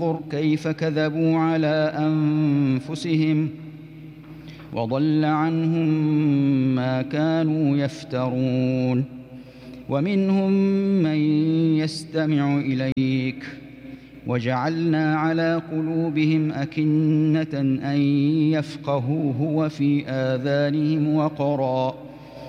كيف كذبوا على أنفسهم وضل عنهم ما كانوا يفترون. ومنهم من يستمع إليك وجعلنا على قلوبهم أكنة أن يفقهوه وفي آذانهم وقرا